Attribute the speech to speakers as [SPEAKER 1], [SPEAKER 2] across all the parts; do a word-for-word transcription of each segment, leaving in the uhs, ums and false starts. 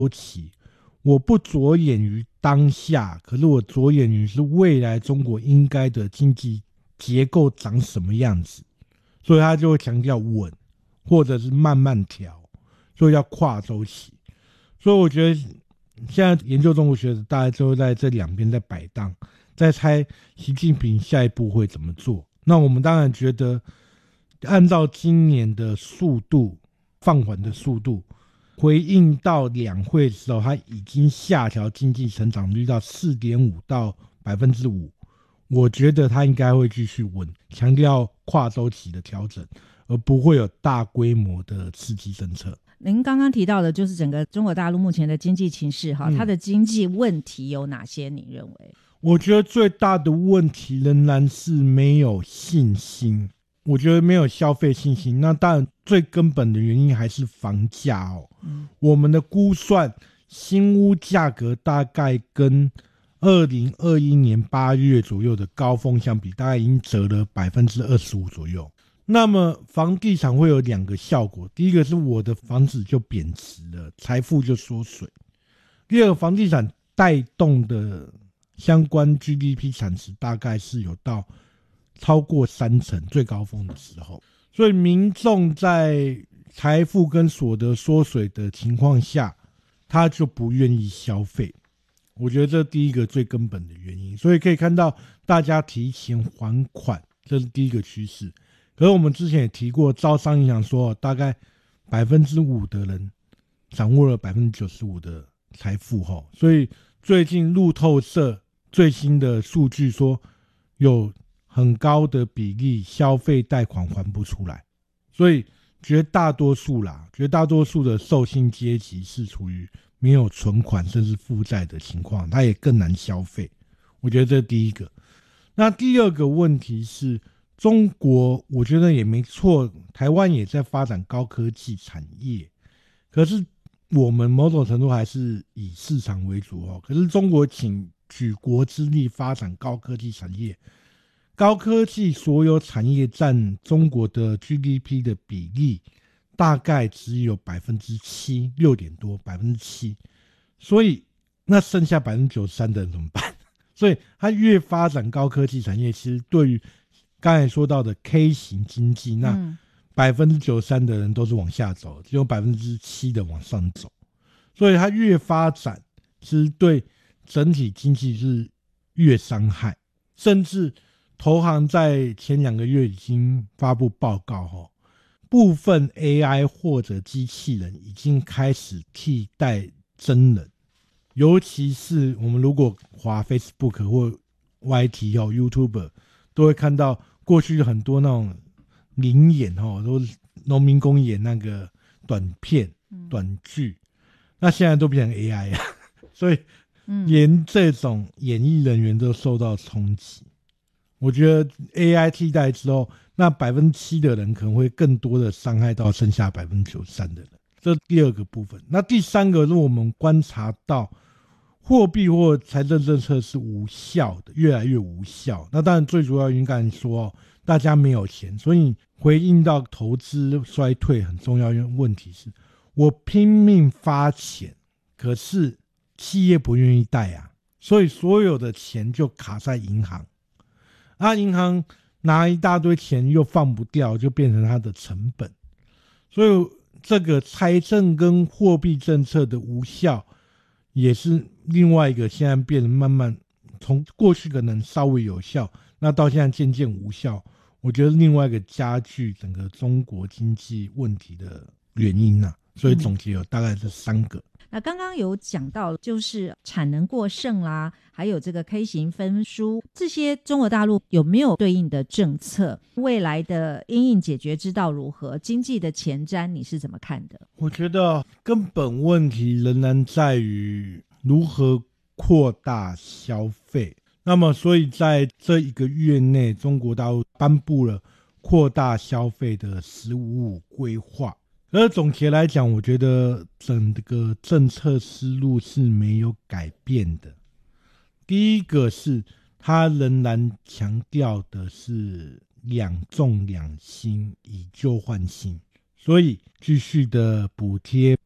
[SPEAKER 1] 期，我不着眼于当下，可是我着眼于是未来中国应该的经济结构长什么样子，所以他就会强调稳，或者是慢慢调，所以要跨周期。所以我觉得现在研究中国学者大家都在这两边在摆荡，在猜习近平下一步会怎么做。那我们当然觉得按照今年的速度放缓的速度，回应到两会的时候，他已经下调经济成长率到 四点五 到 百分之五， 我觉得他应该会继续稳，强调跨周期的调整，而不会有大规模的刺激政策。
[SPEAKER 2] 您刚刚提到的就是整个中国大陆目前的经济情势哈、嗯，它的经济问题有哪些？你认为？
[SPEAKER 1] 我觉得最大的问题仍然是没有信心，我觉得没有消费信心。那当然最根本的原因还是房价哦。嗯、我们的估算，新屋价格大概跟二零二一年八月左右的高峰相比，大概已经折了 百分之二十五 左右。那么房地产会有两个效果，第一个是我的房子就贬值了，财富就缩水；第二个，房地产带动的相关 G D P 产值大概是有到超过三成最高峰的时候，所以民众在财富跟所得缩水的情况下，他就不愿意消费。我觉得这第一个最根本的原因，所以可以看到大家提前还款，这是第一个趋势。可是我们之前也提过，招商银行说大概 百分之五 的人掌握了 百分之九十五 的财富后，所以最近路透社最新的数据说有很高的比例消费贷款还不出来，所以绝大多数啦，绝大多数的受薪阶级是处于没有存款甚至负债的情况，他也更难消费。我觉得这是第一个。那第二个问题是，中国我觉得也没错，台湾也在发展高科技产业，可是我们某种程度还是以市场为主哦。可是中国请举国之力发展高科技产业，高科技所有产业占中国的 G D P 的比例大概只有 百分之七， 六点多 百分之七， 所以那剩下 百分之九十三 的人怎么办？所以他越发展高科技产业，其实对于刚才说到的 K 型经济，那 百分之九十三 的人都是往下走，只有 百分之七 的往上走，所以它越发展其实对整体经济是越伤害。甚至投行在前两个月已经发布报告后，部分 A I 或者机器人已经开始替代真人，尤其是我们如果滑 Facebook 或 Y T 哦 YouTuber 都会看到过去很多那种灵演哦，都是农民工演那个短片、短剧，那现在都变成 A I 啊，所以连这种演艺人员都受到冲击。我觉得 A I 替代之后，那 百分之七 的人可能会更多的伤害到剩下 百分之九十三 的人，这第二个部分。那第三个是我们观察到货币或财政政策是无效的，越来越无效。那当然最主要原因刚才说大家没有钱，所以回应到投资衰退很重要的问题是，我拼命发钱，可是企业不愿意贷啊，所以所有的钱就卡在银行，啊，银行拿一大堆钱又放不掉，就变成它的成本。所以这个财政跟货币政策的无效，也是另外一个现在变得慢慢从过去可能稍微有效，那到现在渐渐无效，我觉得另外一个加剧整个中国经济问题的原因啊。所以总结有大概是三个。
[SPEAKER 2] 那刚刚有讲到就是产能过剩啦，还有这个 K 型分书，这些中国大陆有没有对应的政策？未来的因应解决之道如何？经济的前瞻你是怎么看的？
[SPEAKER 1] 我觉得根本问题仍然在于如何扩大消费。那么所以在这一个月内，中国大陆颁布了扩大消费的十五五规划。而总结来讲，我觉得整个政策思路是没有改变的。第一个是它仍然强调的是两重两新，以旧换新，所以继续的补贴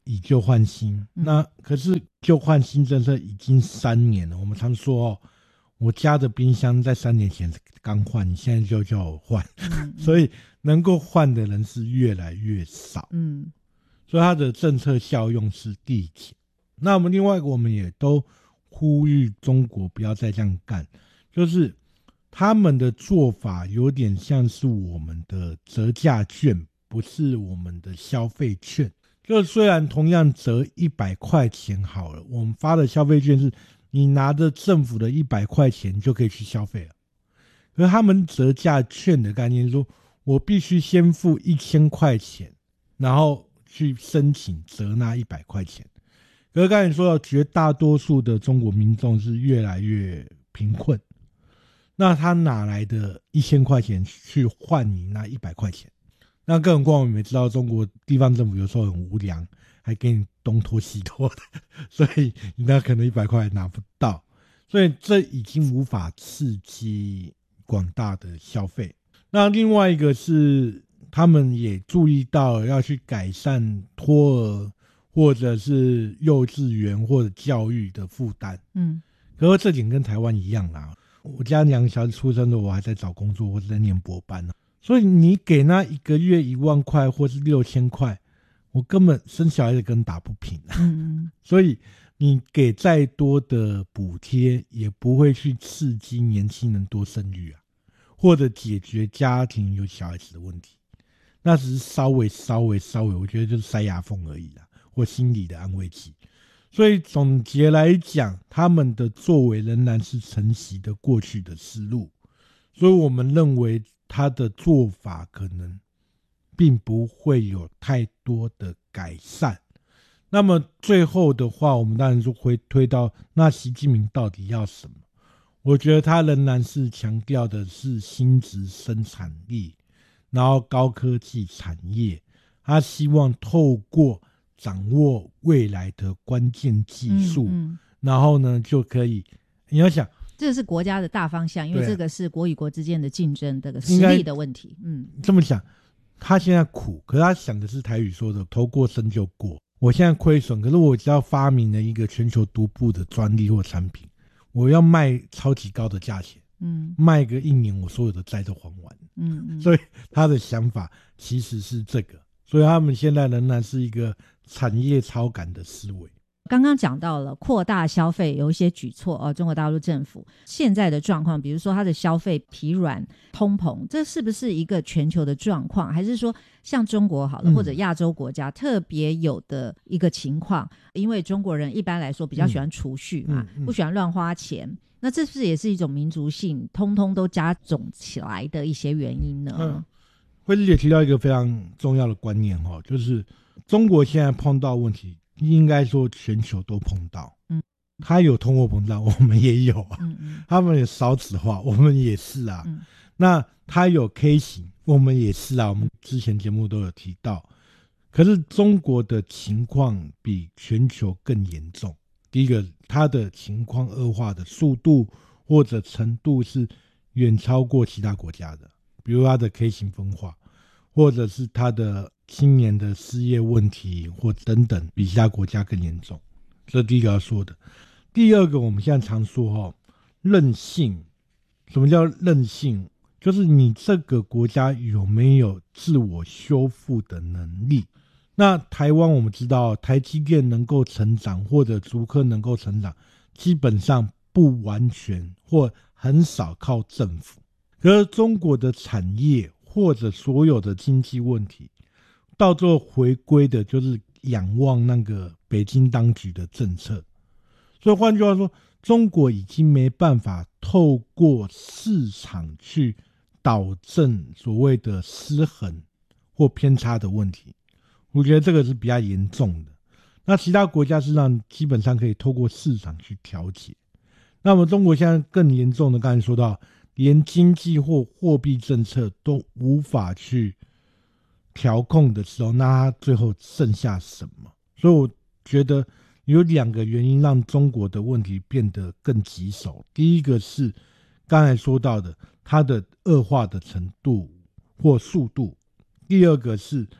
[SPEAKER 1] 以旧换新，嗯、那可是旧换新政策已经三年了。我们常说哦，我家的冰箱在三年前刚换，你现在就叫我换，嗯嗯所以能够换的人是越来越少。嗯，所以它的政策效用是递减。那我们另外一个，我们也都呼吁中国不要再这样干，就是他们的做法有点像是我们的折价券，不是我们的消费券。就虽然同样折一百块钱好了，我们发的消费券是你拿着政府的一百块钱就可以去消费了。可是他们折价券的概念是说，我必须先付一千块钱，然后去申请折那一百块钱。可是刚才说到，绝大多数的中国民众是越来越贫困，那他哪来的一千块钱去换你那一百块钱？那更何况我们也知道，中国地方政府有时候很无良，还给你东拖西拖的，所以你那可能一百块拿不到，所以这已经无法刺激广大的消费。那另外一个是，他们也注意到要去改善托儿或者是幼稚园或者教育的负担。嗯，可是这点跟台湾一样啦。我家两个小孩出生的，我还在找工作或者在念博班呢。所以你给那一个月一万块或是六千块，我根本生小孩子跟打不平啊。嗯，所以你给再多的补贴，也不会去刺激年轻人多生育啊，或者解决家庭有小孩子的问题。那只是稍微稍微稍微，我觉得就是塞牙缝而已啦，或心理的安慰剂。所以总结来讲，他们的作为仍然是承袭的过去的思路，所以我们认为他的做法可能并不会有太多的改善。那么最后的话，我们当然就会推到那习近平到底要什么。我觉得他仍然是强调的是新质生产力，然后高科技产业，他希望透过掌握未来的关键技术，嗯嗯然后呢就可以，你要想
[SPEAKER 2] 这是国家的大方向，因为这个是国与国之间的竞争这个实力的问题。嗯，
[SPEAKER 1] 这么想，他现在苦，可是他想的是台语说的头过身就过。我现在亏损，可是我只要发明了一个全球独步的专利或产品，我要卖超级高的价钱，嗯，卖个一年我所有的债都还完。嗯, 嗯所以他的想法其实是这个，所以他们现在仍然是一个产业超感的思维。
[SPEAKER 2] 刚刚讲到了扩大消费有一些举措哦，中国大陆政府现在的状况，比如说它的消费疲软、通膨，这是不是一个全球的状况，还是说像中国好了、嗯、或者亚洲国家特别有的一个情况？因为中国人一般来说比较喜欢储蓄嘛、嗯嗯嗯、不喜欢乱花钱，那这是不是也是一种民族性通通都加总起来的一些原因呢？嗯，
[SPEAKER 1] 惠芝姐提到一个非常重要的观念、哦、就是中国现在碰到问题，应该说全球都碰到。嗯，他有通货膨胀，我们也有啊。嗯嗯，他们有少子化，我们也是啊。嗯，那他有 K 型，我们也是啊。我们之前节目都有提到。可是中国的情况比全球更严重。第一个，它的情况恶化的速度或者程度是远超过其他国家的，比如它的 K 型分化，或者是它的青年的失业问题或等等，比其他国家更严重。这是第一个要说的。第二个，我们现在常说、哦、韧性。什么叫韧性？就是你这个国家有没有自我修复的能力。那台湾我们知道，台积电能够成长或者竹科能够成长，基本上不完全或很少靠政府。可是中国的产业或者所有的经济问题，到最后回归的就是仰望那个北京当局的政策。所以换句话说，中国已经没办法透过市场去导正所谓的失衡或偏差的问题。我觉得这个是比较严重的。那其他国家事实上基本上可以透过市场去调节。那么中国现在更严重的，刚才说到连经济或货币政策都无法去调控的时候，那它最后剩下什么？所以我觉得有两个原因让中国的问题变得更棘手。第一个是刚才说到的它的恶化的程度或速度，第二个是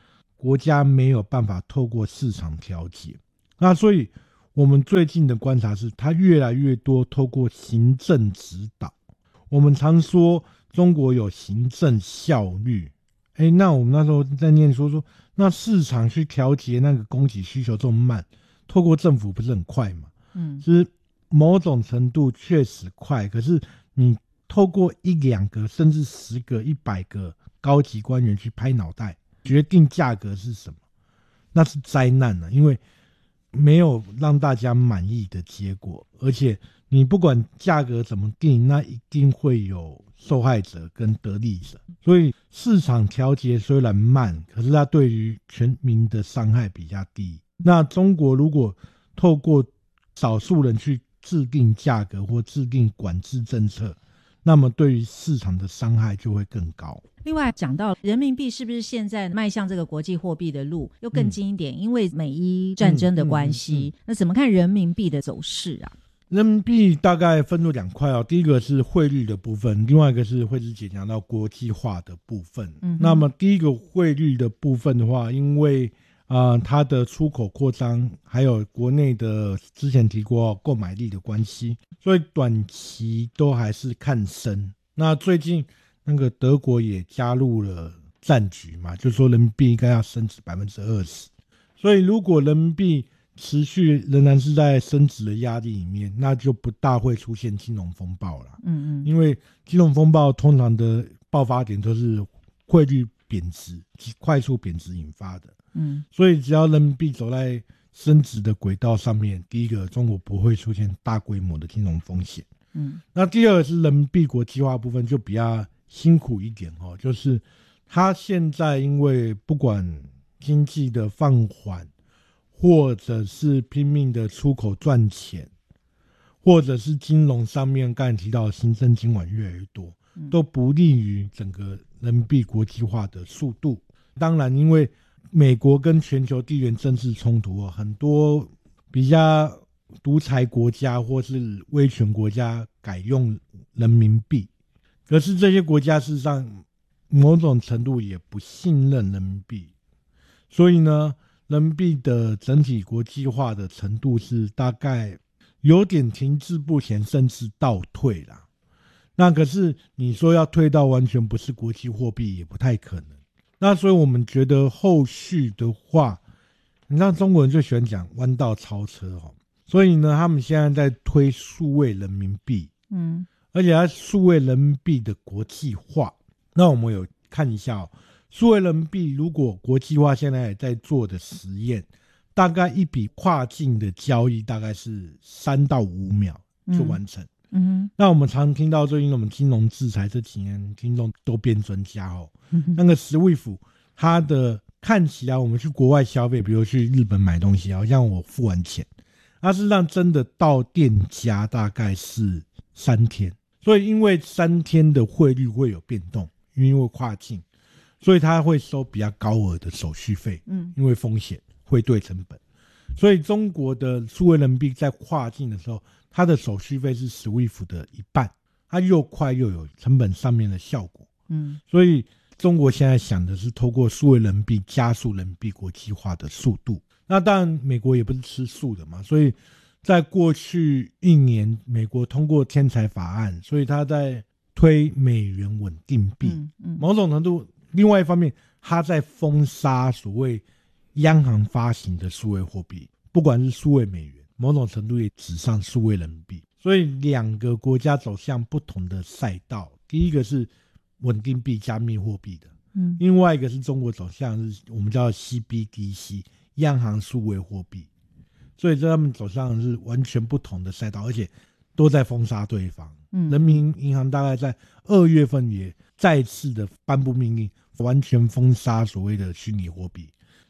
[SPEAKER 1] 国家没有办法透过市场调节。那所以我们最近的观察是，它越来越多透过行政指导。我们常说中国有行政效率，哎，那我们那时候在念说说，那市场去调节那个供给需求这么慢，透过政府不是很快吗？嗯，就是某种程度确实快，可是你透过一两个甚至十个、一百个高级官员去拍脑袋决定价格是什么，那是灾难了，因为没有让大家满意的结果，而且你不管价格怎么定，那一定会有受害者跟得利者。所以市场调节虽然慢，可是它对于全民的伤害比较低。那中国如果透过少数人去制定价格或制定管制政策，那么对于市场的伤害就会更高。
[SPEAKER 2] 另外讲到人民币是不是现在迈向这个国际货币的路又更近一点、嗯、因为美伊战争的关系、嗯嗯嗯、那怎么看人民币的走势啊？
[SPEAKER 1] 人民币大概分作两块哦，第一个是汇率的部分，另外一个是惠芝姐讲到国际化的部分、嗯、那么第一个汇率的部分的话，因为呃，它的出口扩张还有国内的之前提过购买力的关系，所以短期都还是看升。那最近那个德国也加入了战局嘛，就说人民币应该要升值 百分之二十， 所以如果人民币持续仍然是在升值的压力里面，那就不大会出现金融风暴了。嗯嗯，因为金融风暴通常的爆发点都是汇率贬值及快速贬值引发的。嗯，所以只要人民币走在升值的轨道上面，第一个中国不会出现大规模的金融风险。嗯，那第二个是人民币国际化部分就比较辛苦一点哦，就是它现在因为不管经济的放缓，或者是拼命的出口赚钱，或者是金融上面刚才提到的新增金管越来越多，都不利于整个人民币国际化的速度。当然因为美国跟全球地缘政治冲突，很多比较独裁国家或是威权国家改用人民币，可是这些国家事实上某种程度也不信任人民币，所以呢人民币的整体国际化的程度是大概有点停滞不前，甚至倒退啦。那可是你说要退到完全不是国际货币也不太可能。那所以我们觉得后续的话，你看中国人最喜欢讲弯道超车哦，所以呢他们现在在推数位人民币，嗯，而且它数位人民币的国际化。那我们有看一下哦，数位人民币如果国际化现在也在做的实验，大概一笔跨境的交易大概是三到五秒就完成。嗯嗯，那我们常听到最近我们金融制裁这几年听众都变专家哦，嗯、那个 Swift 它的看起来我们去国外消费，比如去日本买东西，好像我付完钱，它是让真的到店家大概是三天，所以因为三天的汇率会有变动，因为跨境，所以它会收比较高额的手续费，嗯，因为风险汇兑成本，所以中国的数位人民币在跨境的时候，它的手续费是 Swift 的一半，它又快又有成本上面的效果。嗯，所以中国现在想的是透过数位人民币加速人民币国际化的速度。那当然美国也不是吃素的嘛，所以在过去一年美国通过天才法案，所以它在推美元稳定币。嗯嗯，某种程度另外一方面它在封杀所谓央行发行的数位货币，不管是数位美元，某种程度也指上数位人民币，所以两个国家走向不同的赛道。第一个是稳定币加密货币的，嗯，另外一个是中国走向是我们叫 C B D C 央行数位货币，所以他们走向是完全不同的赛道，而且都在封杀对方。嗯，人民银行大概在二月份也再次的颁布命令，完全封杀所谓的虚拟货币。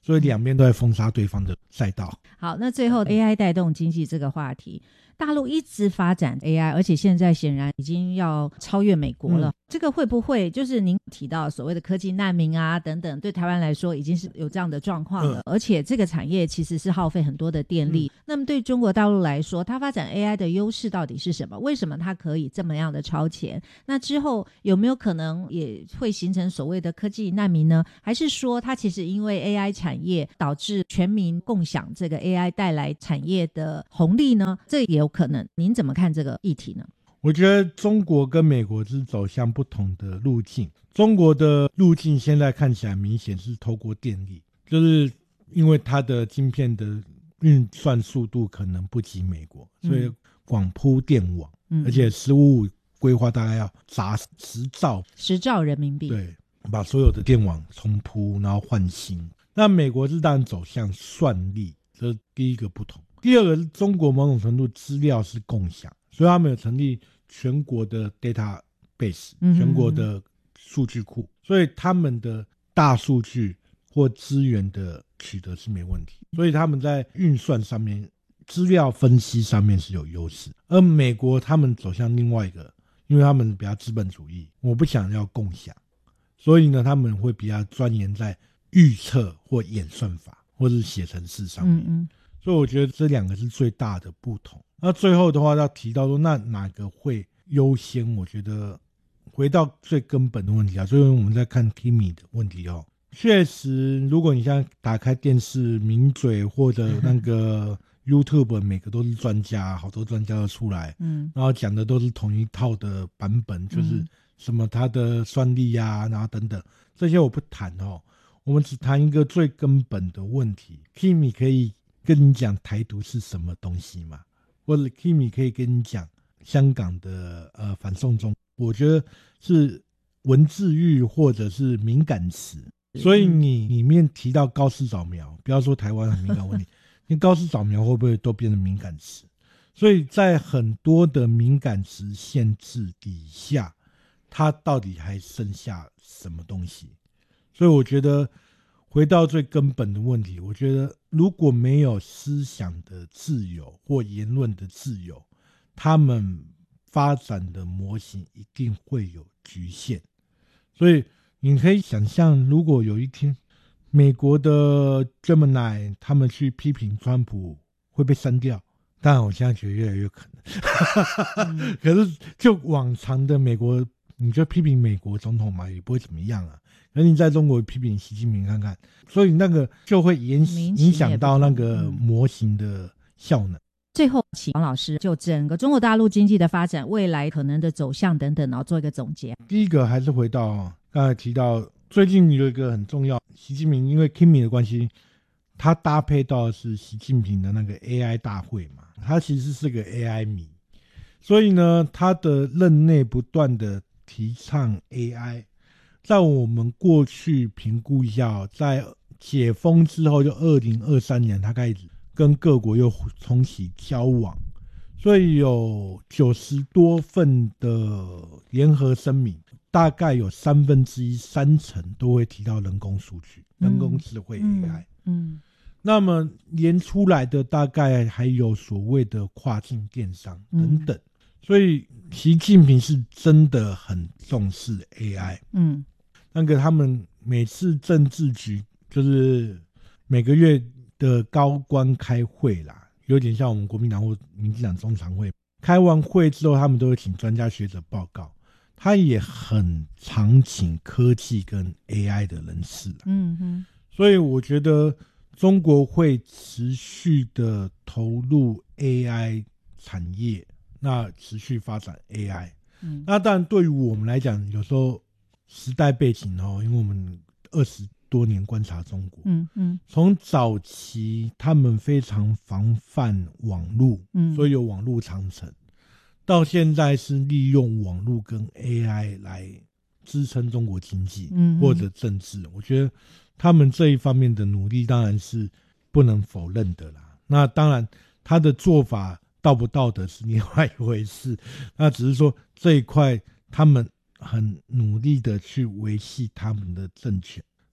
[SPEAKER 1] 所以两边都在封杀对方的赛道。
[SPEAKER 2] 好，那最后 A I 带动经济这个话题，大陆一直发展 A I， 而且现在显然已经要超越美国了、嗯、这个会不会就是您提到所谓的科技难民啊等等，对台湾来说已经是有这样的状况了、嗯、而且这个产业其实是耗费很多的电力、嗯、那么对中国大陆来说，它发展 A I 的优势到底是什么？为什么它可以这么样的超前？那之后有没有可能也会形成所谓的科技难民呢？还是说它其实因为 A I 产业导致全民共享这个 A I 带来产业的红利呢？这也有可能。您怎么看这个议题呢？
[SPEAKER 1] 我觉得中国跟美国是走向不同的路径。中国的路径现在看起来明显是透过电力，就是因为它的晶片的运算速度可能不及美国，所以广铺电网、嗯、而且十五五规划大概要砸十兆
[SPEAKER 2] 十兆人民币，
[SPEAKER 1] 对，把所有的电网重铺然后换新。那美国是当然走向算力，这是第一个不同。第二个是中国某种程度资料是共享，所以他们有成立全国的 database、嗯、全国的数据库，所以他们的大数据或资源的取得是没问题，所以他们在运算上面资料分析上面是有优势。而美国他们走向另外一个，因为他们比较资本主义，我不想要共享，所以呢他们会比较钻研在预测或演算法或是写程式上面。嗯嗯，所以我觉得这两个是最大的不同。那最后的话要提到说，那哪个会优先？我觉得回到最根本的问题啊，所以我们在看 Kimi 的问题哦。确实，如果你现在打开电视、名嘴或者那个 YouTube， 每个都是专家，好多专家都出来，嗯，然后讲的都是同一套的版本，就是什么他的算力啊，然后等等，这些我不谈哦。我们只谈一个最根本的问题 ，Kimi 可以跟你讲台独是什么东西嘛？或者 Kimi 可以跟你讲香港的呃反送中，我觉得是文字狱或者是敏感词。所以你里面提到高市早苗，不要说台湾很敏感问题，你高市早苗会不会都变成敏感词？所以在很多的敏感词限制底下，它到底还剩下什么东西？所以我觉得回到最根本的问题，我觉得如果没有思想的自由或言论的自由，他们发展的模型一定会有局限。所以你可以想象，如果有一天美国的 Gemini 他们去批评川普会被删掉，当然我现在觉得越来越可能、嗯、可是就往常的美国，你就批评美国总统嘛，也不会怎么样啊。可是你在中国批评习近平看看，所以那个就会影影响到那个模型的效能。
[SPEAKER 2] 最后请王老师就整个中国大陆经济的发展、未来可能的走向等等，然后做一个总结。
[SPEAKER 1] 第一个还是回到刚才提到，最近有一个很重要，习近平因为 Kimi 的关系，他搭配到的是习近平的那个 A I 大会嘛，他其实是个 A I 迷，所以呢他的任内不断的提倡 A I。在我们过去评估一下，在解封之后，就二零二三年他开始跟各国又重启交往，所以有九十多份的联合声明，大概有三分之一三成都会提到人工数据、嗯、人工智慧 A I。 嗯, 嗯，那么连出来的大概还有所谓的跨境电商等等、嗯、所以习近平是真的很重视 A I。 嗯，那个他们每次政治局就是每个月的高官开会啦，有点像我们国民党或民进党中常会，开完会之后他们都会请专家学者报告，他也很常请科技跟 A I 的人士。嗯哼，所以我觉得中国会持续的投入 A I 产业，那持续发展 A I。嗯，那当然对于我们来讲，有时候时代背景哦，因为我们二十多年观察中国，嗯嗯，从早期他们非常防范网络，嗯，所以有网络长城，到现在是利用网络跟 A I 来支撑中国经济或者政治。我觉得他们这一方面的努力当然是不能否认的啦。那当然他的做法道不道德是另外一回事，那只是说这一块他们很努力的去维系他们的政权。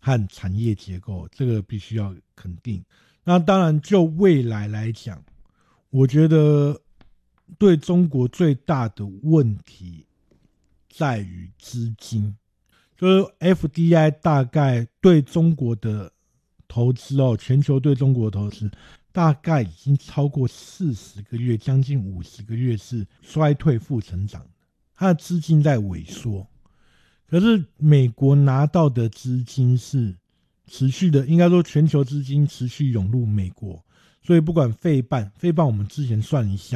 [SPEAKER 1] 和产业结构，这个必须要肯定。那当然就未来来讲，我觉得对中国最大的问题在于资金，就是 F D I 大概对中国的投资哦，全球对中国的投资大概已经超过四十个月，将近五十个月是衰退负成长的，它的资金在萎缩。可是美国拿到的资金是持续的，应该说全球资金持续涌入美国，所以不管费半，费半我们之前算一下，